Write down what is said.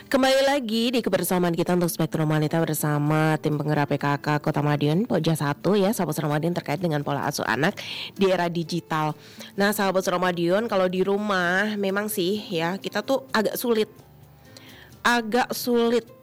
Kembali lagi di kebersamaan kita untuk Spektrum Wanita bersama tim penggerak PKK Kota Madiun Pokja 1 ya, sahabat Madiun, terkait dengan pola asuh anak di era digital. Nah, sahabat Madiun, kalau di rumah memang sih ya kita tuh agak sulit